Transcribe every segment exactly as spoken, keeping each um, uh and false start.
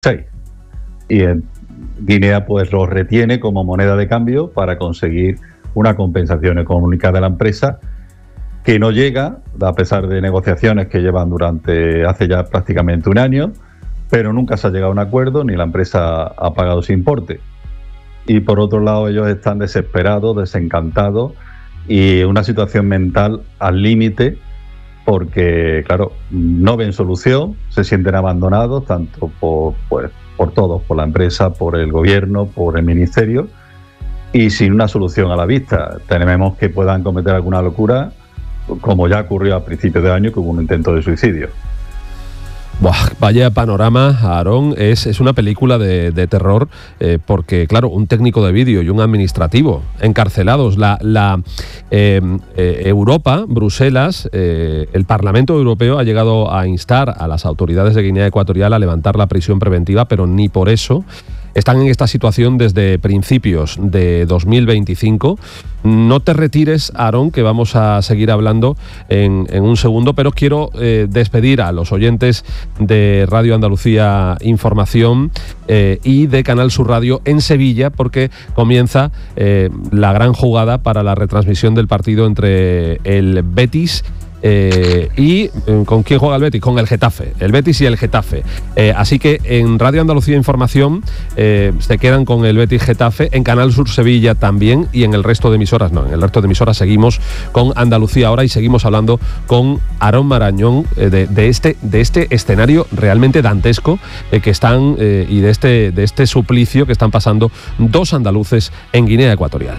seis. Y en Guinea pues lo retiene como moneda de cambio para conseguir una compensación económica de la empresa que no llega, a pesar de negociaciones que llevan durante hace ya prácticamente un año, pero nunca se ha llegado a un acuerdo ni la empresa ha pagado ese importe. Y por otro lado ellos están desesperados, desencantados y una situación mental al límite porque, claro, no ven solución, se sienten abandonados tanto por, pues, por todos, por la empresa, por el gobierno, por el ministerio y sin una solución a la vista. Tememos que puedan cometer alguna locura, como ya ocurrió a principios de año que hubo un intento de suicidio. Buah, vaya panorama, Aarón. Es, es una película de, de terror eh, porque, claro, un técnico de vídeo y un administrativo encarcelados. La, la eh, eh, Europa, Bruselas, eh, el Parlamento Europeo ha llegado a instar a las autoridades de Guinea Ecuatorial a levantar la prisión preventiva, pero ni por eso. Están en esta situación desde principios de dos mil veinticinco. No te retires, Aarón, que vamos a seguir hablando en, en un segundo, pero quiero eh, despedir a los oyentes de Radio Andalucía Información eh, y de Canal Sur Radio en Sevilla, porque comienza eh, la gran jugada para la retransmisión del partido entre el Betis Eh, y ¿con quién juega el Betis? Con el Getafe, el Betis y el Getafe. Eh, así que en Radio Andalucía Información eh, se quedan con el Betis Getafe, en Canal Sur Sevilla también y en el resto de emisoras no, en el resto de emisoras seguimos con Andalucía Ahora y seguimos hablando con Aarón Marañón eh, de, de, este, de este escenario realmente dantesco eh, que están eh, y de este, de este suplicio que están pasando dos andaluces en Guinea Ecuatorial.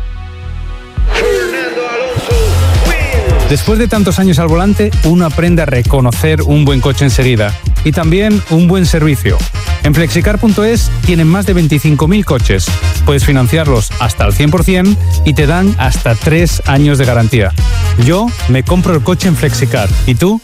Después de tantos años al volante, uno aprende a reconocer un buen coche enseguida y también un buen servicio. En flexicar punto es tienen más de veinticinco mil coches. Puedes financiarlos hasta el cien por ciento y te dan hasta tres años de garantía. Yo me compro el coche en Flexicar. ¿Y tú?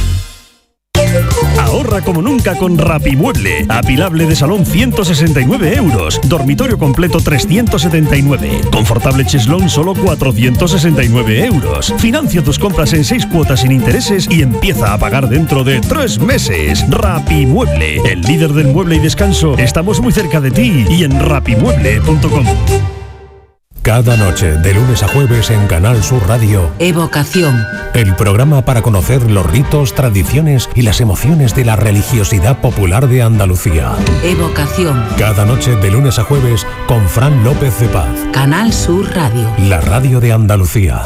Ahorra como nunca con Rapimueble. Apilable de salón ciento sesenta y nueve euros. Dormitorio completo trescientos setenta y nueve. Confortable cheslón solo cuatrocientos sesenta y nueve euros. Financia tus compras en seis cuotas sin intereses y empieza a pagar dentro de tres meses. Rapimueble, el líder del mueble y descanso. Estamos muy cerca de ti y en rapimueble punto com. Cada noche, de lunes a jueves en Canal Sur Radio. Evocación. El programa para conocer los ritos, tradiciones y las emociones de la religiosidad popular de Andalucía. Evocación. Cada noche, de lunes a jueves, con Fran López de Paz. Canal Sur Radio. La radio de Andalucía.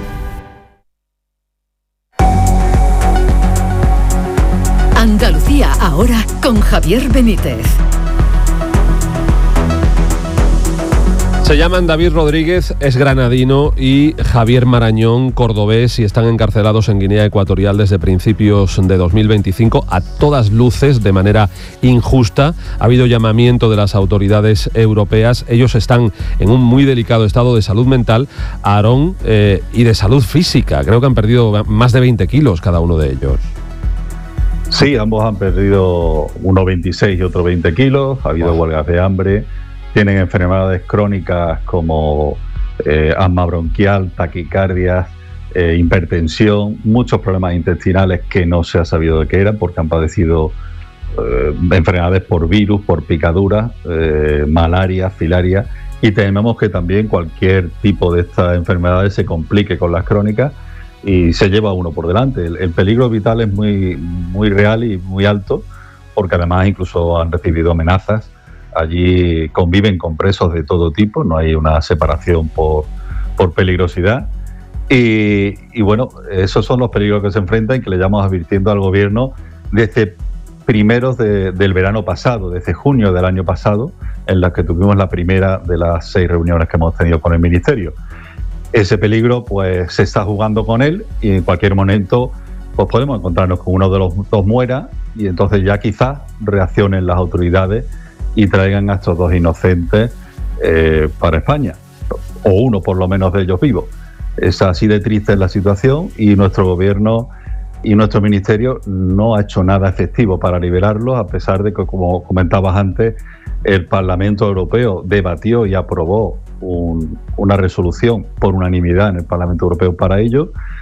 Andalucía Ahora con Javier Benítez. Se llaman David Rodríguez, es granadino, y Javier Marañón, cordobés, y están encarcelados en Guinea Ecuatorial desde principios de dos mil veinticinco, a todas luces, de manera injusta. Ha habido llamamiento de las autoridades europeas. Ellos están en un muy delicado estado de salud mental, Aarón, eh, y de salud física. Creo que han perdido más de veinte kilos cada uno de ellos. Sí, ambos han perdido uno veintiséis y otro veinte kilos. Ha habido wow. huelgas de hambre. Tienen enfermedades crónicas como eh, asma bronquial, taquicardias, eh, hipertensión, muchos problemas intestinales que no se ha sabido de qué eran porque han padecido eh, enfermedades por virus, por picaduras, eh, malaria, filaria, y tememos que también cualquier tipo de estas enfermedades se complique con las crónicas y se lleva uno por delante. El, el peligro vital es muy, muy real y muy alto porque además incluso han recibido amenazas. Allí conviven con presos de todo tipo, no hay una separación por, por peligrosidad. Y, y bueno, esos son los peligros que se enfrentan y que le llevamos advirtiendo al gobierno desde primeros de, del verano pasado, desde junio del año pasado, en las que tuvimos la primera de las seis reuniones que hemos tenido con el Ministerio. Ese peligro pues se está jugando con él y en cualquier momento pues podemos encontrarnos con uno de los dos muera y entonces ya quizás reaccionen las autoridades y traigan a estos dos inocentes eh, para España, o uno por lo menos de ellos vivo. Es así de triste la situación y nuestro gobierno y nuestro ministerio no ha hecho nada efectivo para liberarlos, a pesar de que, como comentabas antes, el Parlamento Europeo debatió y aprobó un, una resolución por unanimidad en el Parlamento Europeo para ello.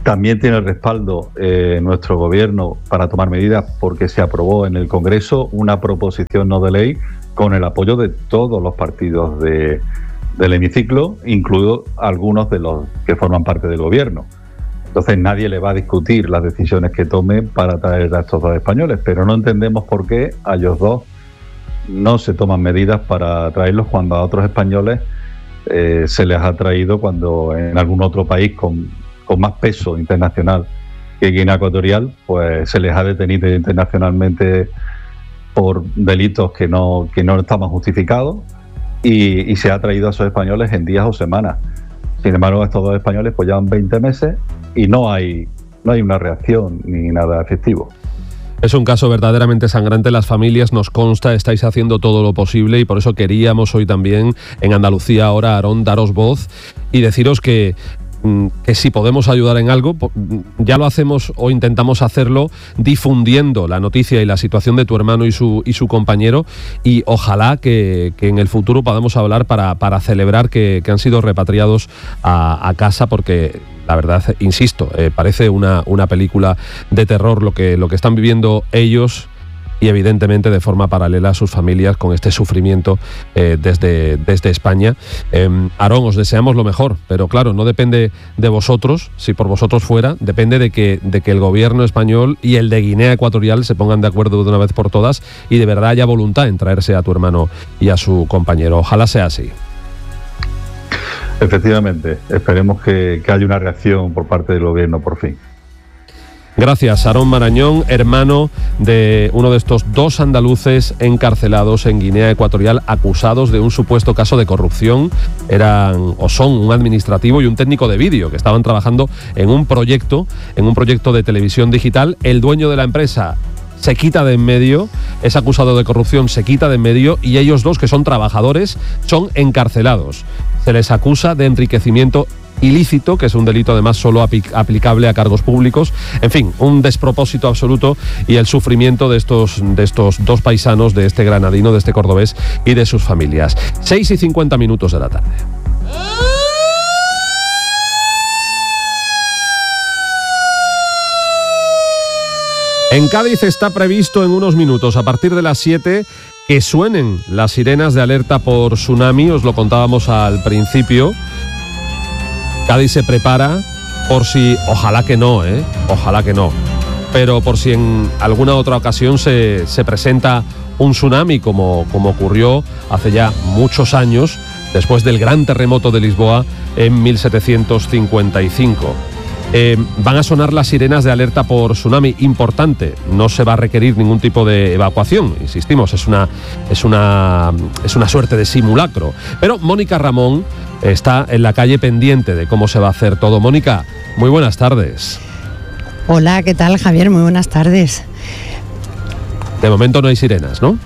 También tiene el respaldo eh, nuestro gobierno para tomar medidas porque se aprobó en el Congreso una proposición no de ley con el apoyo de todos los partidos de, del hemiciclo, incluidos algunos de los que forman parte del gobierno. Entonces nadie le va a discutir las decisiones que tome para traer a estos dos españoles, pero no entendemos por qué a ellos dos no se toman medidas para traerlos cuando a otros españoles eh, se les ha traído cuando en algún otro país con, con más peso internacional que Guinea Ecuatorial, pues se les ha detenido internacionalmente por delitos que no, que no estaban justificados y, y se ha traído a esos españoles en días o semanas. Sin embargo, estos dos españoles pues llevan veinte meses y no hay, no hay una reacción ni nada efectivo. Es un caso verdaderamente sangrante. Las familias, nos consta, estáis haciendo todo lo posible y por eso queríamos hoy también en Andalucía Ahora, Aarón, daros voz y deciros que que si podemos ayudar en algo, ya lo hacemos o intentamos hacerlo difundiendo la noticia y la situación de tu hermano y su, y su compañero, y ojalá que, que en el futuro podamos hablar para, para celebrar que, que han sido repatriados a, a casa, porque la verdad, insisto, eh, parece una, una película de terror lo que, lo que están viviendo ellos y evidentemente de forma paralela a sus familias con este sufrimiento eh, desde, desde España. Eh, Aarón, os deseamos lo mejor, pero claro, no depende de vosotros, si por vosotros fuera, depende de que, de que el gobierno español y el de Guinea Ecuatorial se pongan de acuerdo de una vez por todas y de verdad haya voluntad en traerse a tu hermano y a su compañero. Ojalá sea así. Efectivamente, esperemos que, que haya una reacción por parte del gobierno por fin. Gracias, Aarón Marañón, hermano de uno de estos dos andaluces encarcelados en Guinea Ecuatorial, acusados de un supuesto caso de corrupción. Eran o son un administrativo y un técnico de vídeo que estaban trabajando en un proyecto, en un proyecto de televisión digital. El dueño de la empresa se quita de en medio, es acusado de corrupción, se quita de en medio, y ellos dos, que son trabajadores, son encarcelados. Se les acusa de enriquecimiento ilícito, que es un delito además solo aplicable a cargos públicos. En fin, un despropósito absoluto, y el sufrimiento de estos, de estos dos paisanos, de este granadino, de este cordobés y de sus familias. seis y cincuenta minutos de la tarde. En Cádiz está previsto en unos minutos, a partir de las siete, que suenen las sirenas de alerta por tsunami. Os lo contábamos al principio. Cádiz se prepara por si, ojalá que no, ¿eh? Ojalá que no, pero por si en alguna otra ocasión se, se presenta un tsunami, como, como ocurrió hace ya muchos años, después del gran terremoto de Lisboa en mil setecientos cincuenta y cinco. Eh, van a sonar las sirenas de alerta por tsunami. Importante, no se va a requerir ningún tipo de evacuación, insistimos, es una, es una, es una suerte de simulacro. Pero Mónica Ramón está en la calle pendiente de cómo se va a hacer todo. Mónica, muy buenas tardes. Hola, ¿qué tal, Javier? Muy buenas tardes. De momento no hay sirenas, ¿no?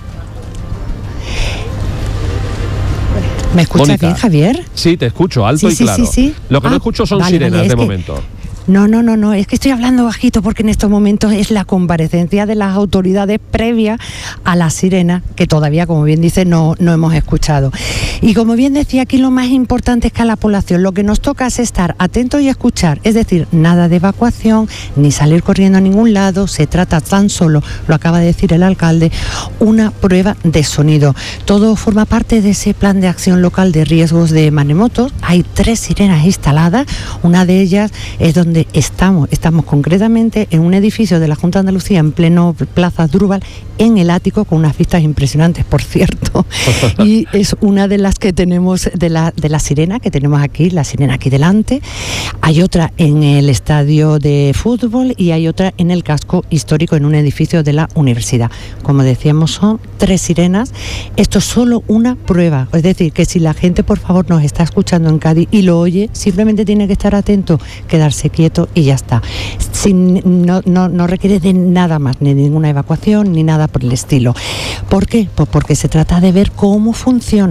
¿Me escuchas Mónica, bien, Javier? Sí, te escucho, alto sí, y sí, claro. Sí, sí. Lo que ah, no escucho son vale, sirenas vale, de que... momento. No, no, no, no, es que estoy hablando bajito porque en estos momentos es la comparecencia de las autoridades previa a la sirena, que todavía, como bien dice, no, no hemos escuchado. Y como bien decía, aquí lo más importante es que a la población lo que nos toca es estar atentos y escuchar, es decir, nada de evacuación, ni salir corriendo a ningún lado. Se trata tan solo, lo acaba de decir el alcalde, una prueba de sonido. Todo forma parte de ese plan de acción local de riesgos de maremotos. Hay tres sirenas instaladas, una de ellas es donde estamos, estamos concretamente en un edificio de la Junta de Andalucía en pleno Plaza Drúbal, en el ático, con unas vistas impresionantes, por cierto. Y es una de las que tenemos, de la, de la sirena que tenemos aquí, la sirena aquí delante. Hay otra en el estadio de fútbol y hay otra en el casco histórico, en un edificio de la universidad. Como decíamos, son tres sirenas. Esto es solo una prueba, es decir, que si la gente, por favor, nos está escuchando en Cádiz y lo oye, simplemente tiene que estar atento, quedarse quieto y ya está. Sin, no, no, no requiere de nada más, ni ninguna evacuación, ni nada por el estilo. ¿Por qué? Pues porque se trata de ver cómo funcionan,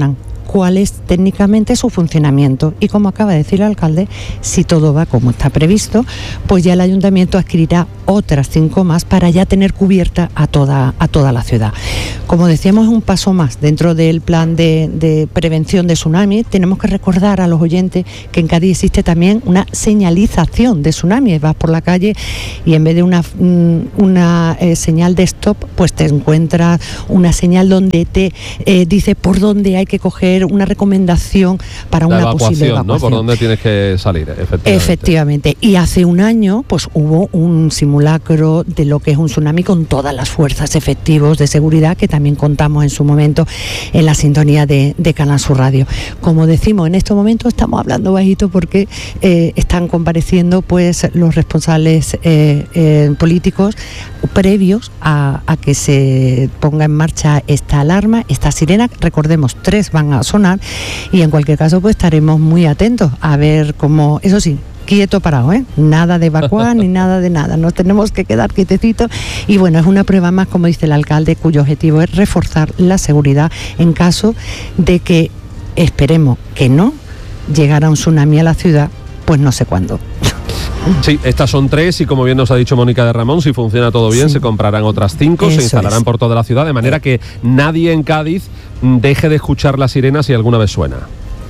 cuál es técnicamente su funcionamiento. Y como acaba de decir el alcalde, si todo va como está previsto, pues ya el ayuntamiento adquirirá otras cinco más para ya tener cubierta a toda, a toda la ciudad. Como decíamos, es un paso más dentro del plan de, de prevención de tsunami. Tenemos que recordar a los oyentes que en Cádiz existe también una señalización de tsunami. Vas por la calle y en vez de una, una eh, señal de stop, pues te encuentras una señal donde te eh, dice por dónde hay que coger, una recomendación para la una evacuación, posible evacuación, ¿no? Por dónde tienes que salir, efectivamente. Efectivamente. Y hace un año, pues hubo un simulacro de lo que es un tsunami con todas las fuerzas efectivos de seguridad que también contamos en su momento en la sintonía de, de Canal Sur Radio. Como decimos, en estos momentos estamos hablando bajito porque eh, están compareciendo pues los responsables eh, eh, políticos previos a, a que se ponga en marcha esta alarma, esta sirena. Recordemos, tres van a sonar y en cualquier caso pues estaremos muy atentos a ver cómo, eso sí, quieto parado, ¿eh? Nada de evacuar ni nada de nada, nos tenemos que quedar quietecitos y bueno, es una prueba más, como dice el alcalde, cuyo objetivo es reforzar la seguridad en caso de que, esperemos que no, llegara un tsunami a la ciudad, pues no sé cuándo. Sí, estas son tres y como bien nos ha dicho Mónica de Ramón, si funciona todo bien, sí, se comprarán otras cinco, Eso se instalarán es. por toda la ciudad, de manera que nadie en Cádiz deje de escuchar la sirena si alguna vez suena.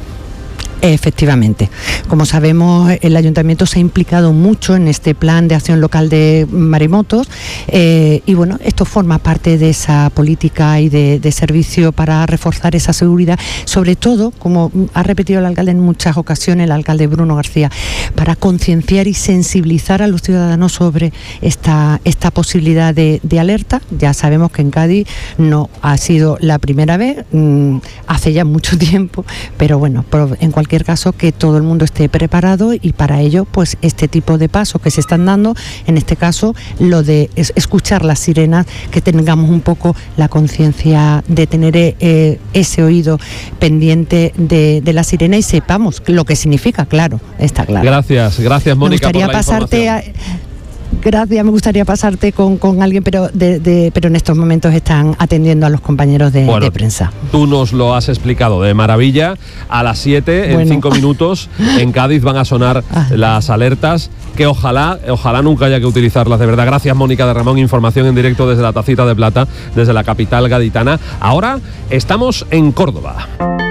Efectivamente. Como sabemos, el ayuntamiento se ha implicado mucho en este plan de acción local de maremotos eh, y bueno, esto forma parte de esa política y de, de servicio para reforzar esa seguridad, sobre todo, como ha repetido el alcalde en muchas ocasiones, el alcalde Bruno García, para concienciar y sensibilizar a los ciudadanos sobre esta, esta posibilidad de, de alerta. Ya sabemos que en Cádiz no ha sido la primera vez, mmm, hace ya mucho tiempo, pero bueno, en cualquier caso que todo el mundo esté preparado y para ello pues este tipo de pasos que se están dando, en este caso lo de es escuchar las sirenas, que tengamos un poco la conciencia de tener eh, ese oído pendiente de, de la sirena y sepamos lo que significa, claro, está claro. Gracias, gracias Mónica. Me gustaría por la pasarte a, Gracias, me gustaría pasarte con, con alguien, pero de, de, pero en estos momentos están atendiendo a los compañeros de, bueno, de prensa. Tú nos lo has explicado de maravilla. A las siete, bueno, en cinco minutos, en Cádiz van a sonar ah. las alertas, que ojalá, ojalá nunca haya que utilizarlas, de verdad. Gracias, Mónica de Ramón. Información en directo desde la Tacita de Plata, desde la capital gaditana. Ahora estamos en Córdoba.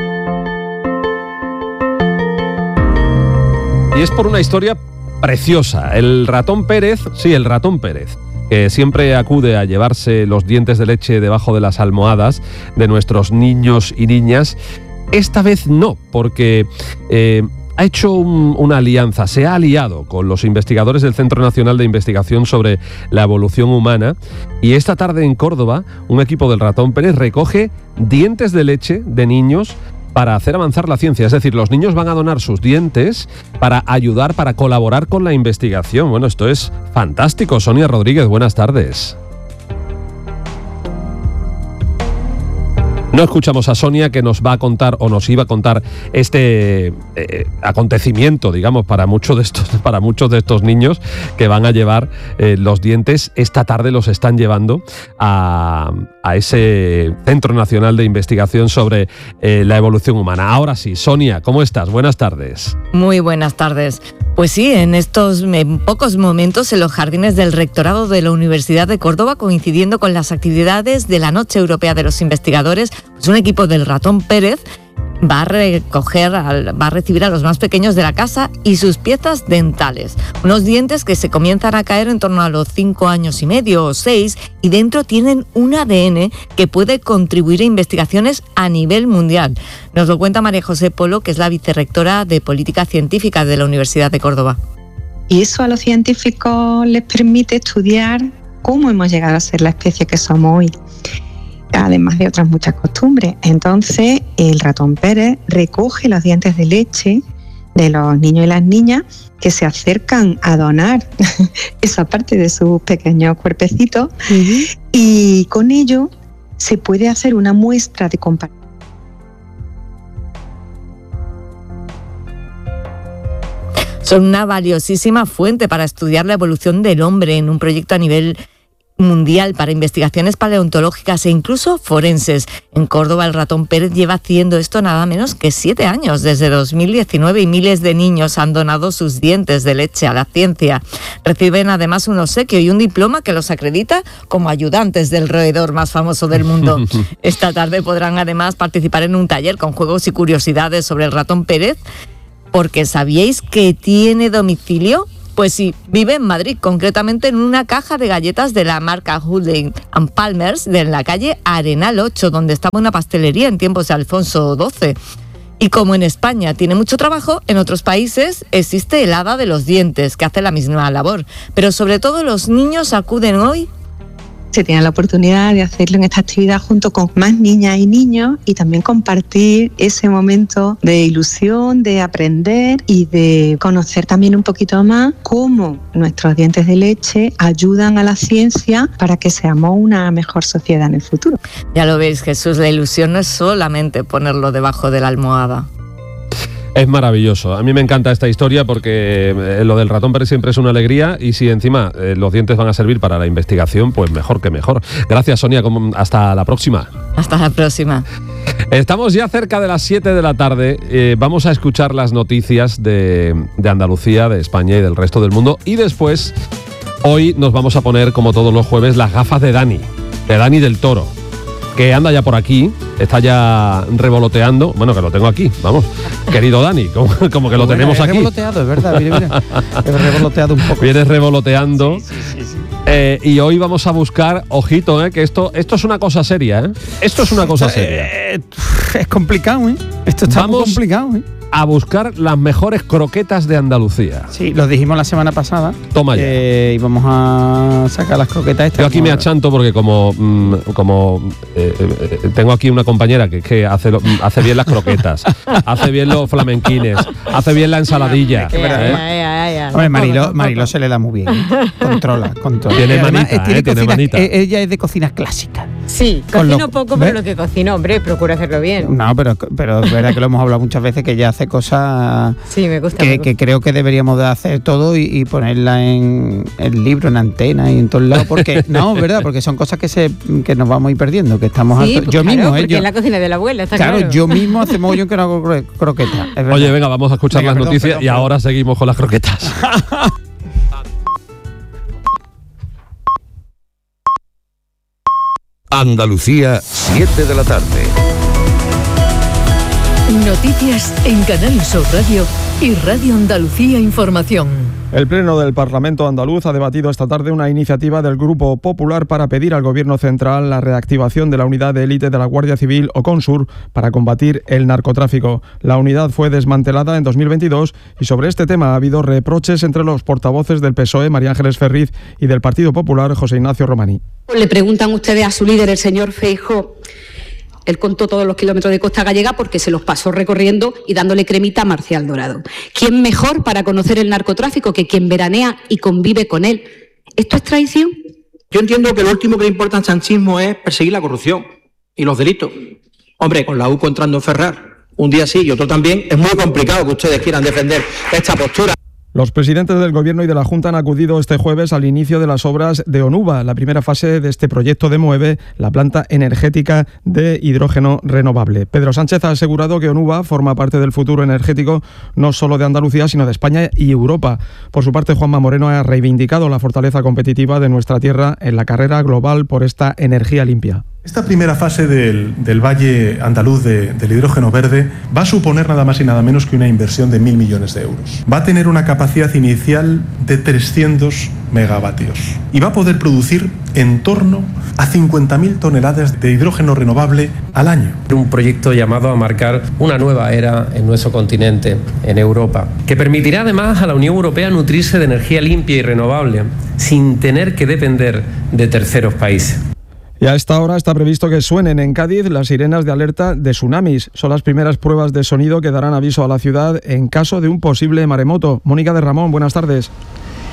Y es por una historia preciosa. El ratón Pérez, sí, el ratón Pérez, que siempre acude a llevarse los dientes de leche debajo de las almohadas de nuestros niños y niñas, esta vez no, porque eh, ha hecho un, una alianza, se ha aliado con los investigadores del Centro Nacional de Investigación sobre la Evolución Humana, y esta tarde en Córdoba un equipo del ratón Pérez recoge dientes de leche de niños para hacer avanzar la ciencia. Es decir, los niños van a donar sus dientes para ayudar, para colaborar con la investigación. Bueno, esto es fantástico. Sonia Rodríguez, buenas tardes. No escuchamos a Sonia, que nos va a contar o nos iba a contar este eh, acontecimiento, digamos, para muchos de estos, para muchos de estos niños que van a llevar eh, los dientes. Esta tarde los están llevando a, a ese Centro Nacional de Investigación sobre eh, la Evolución Humana. Ahora sí, Sonia, ¿cómo estás? Buenas tardes. Muy buenas tardes. Pues sí, en estos en pocos momentos en los jardines del Rectorado de la Universidad de Córdoba, coincidiendo con las actividades de la Noche Europea de los Investigadores, pues un equipo del ratón Pérez va a recoger, va a recibir a los más pequeños de la casa y sus piezas dentales. Unos dientes que se comienzan a caer en torno a los cinco años y medio o seis, y dentro tienen un A D N que puede contribuir a investigaciones a nivel mundial. Nos lo cuenta María José Polo, que es la vicerrectora de Política Científica de la Universidad de Córdoba. Y eso a los científicos les permite estudiar cómo hemos llegado a ser la especie que somos hoy, además de otras muchas costumbres. Entonces, el ratón Pérez recoge los dientes de leche de los niños y las niñas que se acercan a donar esa parte de sus pequeños cuerpecitos, uh-huh. y con ello se puede hacer una muestra de comparación. Son una valiosísima fuente para estudiar la evolución del hombre en un proyecto a nivel mundial para investigaciones paleontológicas e incluso forenses. En Córdoba, el ratón Pérez lleva haciendo esto nada menos que siete años, desde dos mil diecinueve, y miles de niños han donado sus dientes de leche a la ciencia. Reciben además un obsequio y un diploma que los acredita como ayudantes del roedor más famoso del mundo. Esta tarde podrán además participar en un taller con juegos y curiosidades sobre el ratón Pérez, porque ¿sabíais que tiene domicilio? Pues sí, vive en Madrid, concretamente en una caja de galletas de la marca Houlihan and Palmers de la calle Arenal ocho, donde estaba una pastelería en tiempos de Alfonso doce. Y como en España tiene mucho trabajo, en otros países existe el hada de los dientes, que hace la misma labor. Pero sobre todo los niños acuden hoy. Se tiene la oportunidad de hacerlo en esta actividad junto con más niñas y niños y también compartir ese momento de ilusión, de aprender y de conocer también un poquito más cómo nuestros dientes de leche ayudan a la ciencia para que seamos una mejor sociedad en el futuro. Ya lo veis, Jesús, la ilusión no es solamente ponerlo debajo de la almohada. Es maravilloso. A mí me encanta esta historia porque eh, lo del ratón Pérez siempre es una alegría y si encima eh, los dientes van a servir para la investigación, pues mejor que mejor. Gracias, Sonia. Hasta la próxima. Hasta la próxima. Estamos ya cerca de las siete de la tarde. Eh, vamos a escuchar las noticias de, de Andalucía, de España y del resto del mundo. Y después, hoy nos vamos a poner, como todos los jueves, las gafas de Dani, de Dani del Toro, que anda ya por aquí, está ya revoloteando. Bueno, que lo tengo aquí, vamos. Querido Dani, como, como que lo bueno, tenemos aquí. Revoloteado, es verdad, mire, mire. He revoloteado un poco. Vienes revoloteando. Sí, sí, sí, sí. Eh, y hoy vamos a buscar, ojito, eh, que esto, esto es una cosa seria, ¿eh? Esto es una cosa esto, seria. Eh, es complicado, ¿eh? Esto está vamos muy complicado, ¿eh? A buscar las mejores croquetas de Andalucía. Sí, lo dijimos la semana pasada. Toma ya. Eh, y vamos a sacar las croquetas estas. Yo aquí me achanto porque como, mm, como eh, eh, tengo aquí una compañera que, que hace, lo, hace bien las croquetas, hace bien los flamenquines, hace bien la ensaladilla. Ya, ya, ya, ya, ya. Hombre, Marilo, Marilo se le da muy bien. Controla, controla. Tiene Además, manita, tiene, eh, tiene cocina, manita. Ella es de cocinas clásicas. Sí, Con cocino lo- poco, ¿ves? pero lo que cocino, hombre, procuro hacerlo bien. No, pero, pero es verdad que lo hemos hablado muchas veces, que ella hace cosas Sí, me gusta. me que, gusta. que creo que deberíamos de hacer todo y, y ponerla en el libro, en antena y en todos lados, porque no, verdad, porque son cosas que se que nos vamos a ir perdiendo, que estamos Sí, hartos. pues yo claro, mismo, eh, porque yo, en la cocina de la abuela, está claro, claro. yo mismo hace mogollón que no hago cro- croquetas. es verdad. Oye, venga, vamos a escuchar Venga, las perdón, noticias perdón, y perdón. ahora seguimos con las croquetas. Andalucía, siete de la tarde. Noticias en Canal Sur Radio y Radio Andalucía Información. El Pleno del Parlamento andaluz ha debatido esta tarde una iniciativa del Grupo Popular para pedir al Gobierno central la reactivación de la unidad de élite de la Guardia Civil o Consur para combatir el narcotráfico. La unidad fue desmantelada en dos mil veintidós y sobre este tema ha habido reproches entre los portavoces del P S O E, María Ángeles Ferriz, y del Partido Popular, José Ignacio Romaní. Le preguntan ustedes a su líder, el señor Feijóo. Él contó todos los kilómetros de costa gallega porque se los pasó recorriendo y dándole cremita a Marcial Dorado. ¿Quién mejor para conocer el narcotráfico que quien veranea y convive con él? ¿Esto es traición? Yo entiendo que lo último que le importa al sanchismo es perseguir la corrupción y los delitos. Hombre, con la U U entrando en Ferrar, un día sí y otro también, es muy complicado que ustedes quieran defender esta postura. Los presidentes del Gobierno y de la Junta han acudido este jueves al inicio de las obras de Onuba, la primera fase de este proyecto de Moeve, la planta energética de hidrógeno renovable. Pedro Sánchez ha asegurado que Onuba forma parte del futuro energético no solo de Andalucía, sino de España y Europa. Por su parte, Juanma Moreno ha reivindicado la fortaleza competitiva de nuestra tierra en la carrera global por esta energía limpia. Esta primera fase del, del Valle Andaluz de, del hidrógeno verde va a suponer nada más y nada menos que una inversión de mil millones de euros. Va a tener una capacidad inicial de trescientos megavatios y va a poder producir en torno a cincuenta mil toneladas de hidrógeno renovable al año. Un proyecto llamado a marcar una nueva era en nuestro continente, en Europa, que permitirá además a la Unión Europea nutrirse de energía limpia y renovable sin tener que depender de terceros países. Y a esta hora está previsto que suenen en Cádiz las sirenas de alerta de tsunamis. Son las primeras pruebas de sonido que darán aviso a la ciudad en caso de un posible maremoto. Mónica de Ramón, buenas tardes.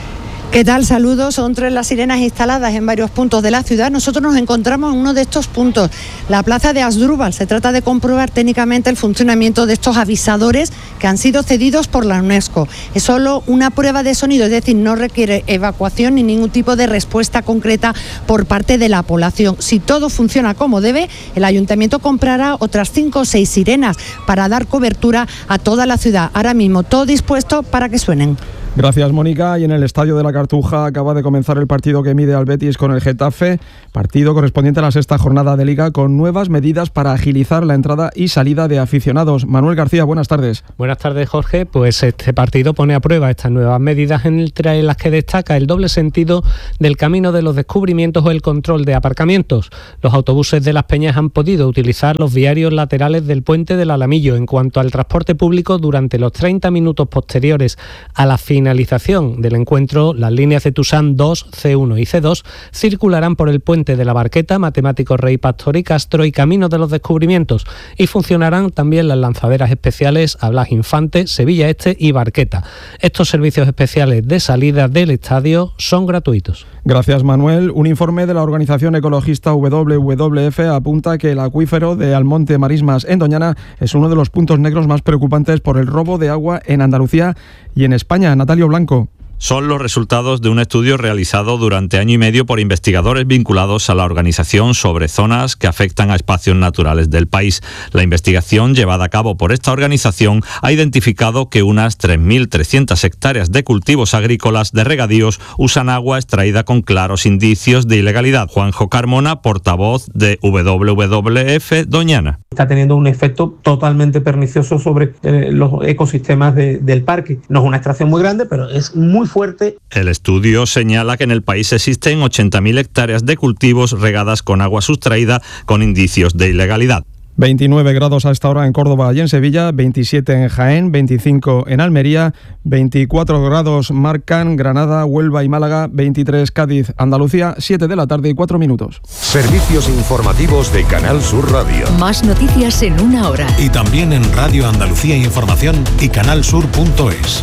¿Qué tal? Saludos. Son tres las sirenas instaladas en varios puntos de la ciudad. Nosotros nos encontramos en uno de estos puntos, la plaza de Asdrúbal. Se trata de comprobar técnicamente el funcionamiento de estos avisadores que han sido cedidos por la UNESCO. Es solo una prueba de sonido, es decir, no requiere evacuación ni ningún tipo de respuesta concreta por parte de la población. Si todo funciona como debe, el ayuntamiento comprará otras cinco o seis sirenas para dar cobertura a toda la ciudad. Ahora mismo todo dispuesto para que suenen. Gracias, Mónica. Y en el Estadio de la Cartuja acaba de comenzar el partido que mide al Betis con el Getafe, partido correspondiente a la sexta jornada de Liga, con nuevas medidas para agilizar la entrada y salida de aficionados. Manuel García, buenas tardes. Buenas tardes, Jorge. Pues este partido pone a prueba estas nuevas medidas, entre las que destaca el doble sentido del Camino de los Descubrimientos o el control de aparcamientos. Los autobuses de Las Peñas han podido utilizar los viarios laterales del puente del Alamillo. En cuanto al transporte público, durante los treinta minutos posteriores a la finalización del encuentro, las líneas de Tusán dos, C uno y C dos circularán por el puente de la Barqueta, Matemáticos Rey Pastor y Castro y Camino de los Descubrimientos, y funcionarán también las lanzaderas especiales a Blas Infante, Sevilla Este y Barqueta. Estos servicios especiales de salida del estadio son gratuitos. Gracias, Manuel. Un informe de la organización ecologista W W F apunta que el acuífero de Almonte Marismas en Doñana es uno de los puntos negros más preocupantes por el robo de agua en Andalucía y en España. Natalio Blanco. Son los resultados de un estudio realizado durante año y medio por investigadores vinculados a la organización sobre zonas que afectan a espacios naturales del país. La investigación llevada a cabo por esta organización ha identificado que unas tres mil trescientas hectáreas de cultivos agrícolas de regadíos usan agua extraída con claros indicios de ilegalidad. Juanjo Carmona, portavoz de W W F Doñana. Está teniendo un efecto totalmente pernicioso sobre eh, los ecosistemas de, del parque. No es una extracción muy grande, pero es muy fuerte. El estudio señala que en el país existen ochenta mil hectáreas de cultivos regadas con agua sustraída con indicios de ilegalidad. veintinueve grados a esta hora en Córdoba y en Sevilla, veintisiete en Jaén, veinticinco en Almería, veinticuatro grados marcan Granada, Huelva y Málaga, veintitrés Cádiz, Andalucía, siete de la tarde y cuatro minutos. Servicios informativos de Canal Sur Radio. Más noticias en una hora. Y también en Radio Andalucía Información y canalsur punto es.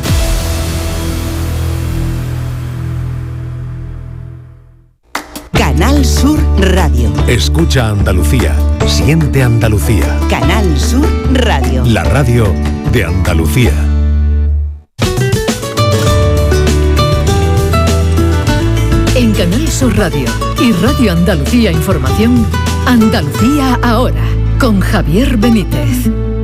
Canal Sur Radio. Escucha Andalucía. Siente Andalucía. Canal Sur Radio. La radio de Andalucía. En Canal Sur Radio y Radio Andalucía Información, Andalucía ahora, con Javier Benítez.